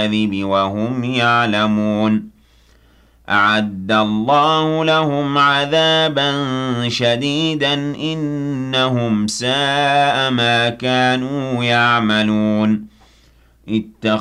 الكذب وهم يعلمون أعد الله لهم عذابا شديدا إنهم ساء ما كانوا يعملون